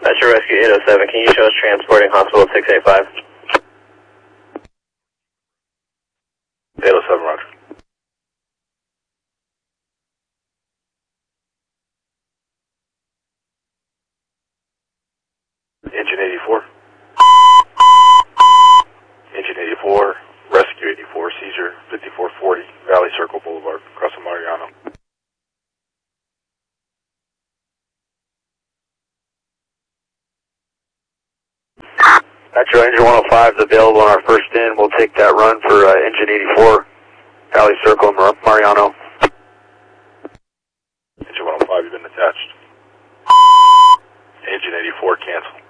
Metro Rescue 807, can you show us transporting Hospital 685? 807, roger. Engine 84. Engine 84, Rescue 84, seizure 5440, Valley Circle Boulevard, across from Mariano. Metro Engine 105 is available on our first in. We'll take that run for Engine 84, Valley Circle, Mariano. Engine 105, you've been attached. Engine 84, cancel.